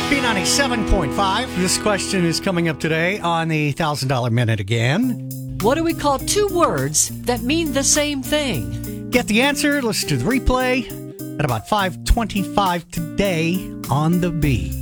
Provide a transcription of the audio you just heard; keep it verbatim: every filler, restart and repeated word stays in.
B ninety-seven point five. This question is coming up today on the one thousand dollars Minute again. What do we call two words that mean the same thing? Get the answer. Listen to the replay at about five twenty-five today on the Bee.